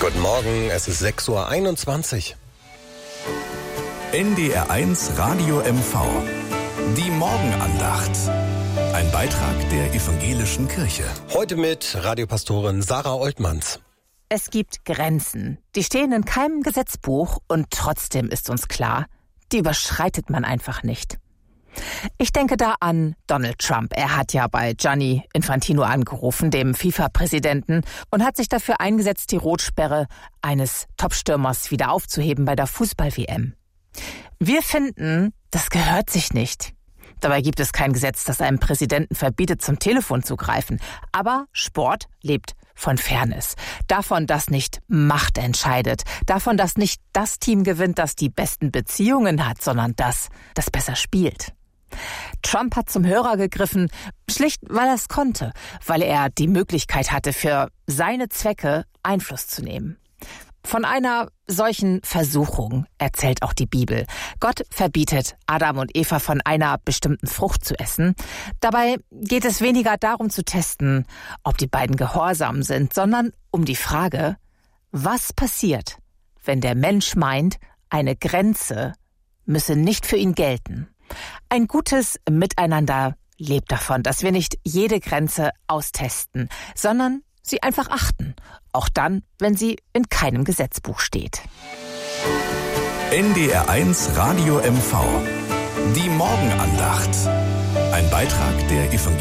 Guten Morgen, es ist 6:21 Uhr. NDR1 Radio MV. Die Morgenandacht. Ein Beitrag der Evangelischen Kirche. Heute mit Radiopastorin Sarah Oltmanns. Es gibt Grenzen, die stehen in keinem Gesetzbuch und trotzdem ist uns klar, die überschreitet man einfach nicht. Ich denke da an Donald Trump. Er hat ja bei Gianni Infantino angerufen, dem FIFA-Präsidenten, und hat sich dafür eingesetzt, die Rotsperre eines Topstürmers wieder aufzuheben bei der Fußball-WM. Wir finden, das gehört sich nicht. Dabei gibt es kein Gesetz, das einem Präsidenten verbietet, zum Telefon zu greifen. Aber Sport lebt von Fairness. Davon, dass nicht Macht entscheidet. Davon, dass nicht das Team gewinnt, das die besten Beziehungen hat, sondern das besser spielt. Trump hat zum Hörer gegriffen, schlicht weil er es konnte, weil er die Möglichkeit hatte, für seine Zwecke Einfluss zu nehmen. Von einer solchen Versuchung erzählt auch die Bibel. Gott verbietet Adam und Eva von einer bestimmten Frucht zu essen. Dabei geht es weniger darum zu testen, ob die beiden gehorsam sind, sondern um die Frage, was passiert, wenn der Mensch meint, eine Grenze müsse nicht für ihn gelten. Ein gutes Miteinander lebt davon, dass wir nicht jede Grenze austesten, sondern sie einfach achten, auch dann, wenn sie in keinem Gesetzbuch steht. NDR1 Radio MV. Die Morgenandacht. Ein Beitrag der Evangelischen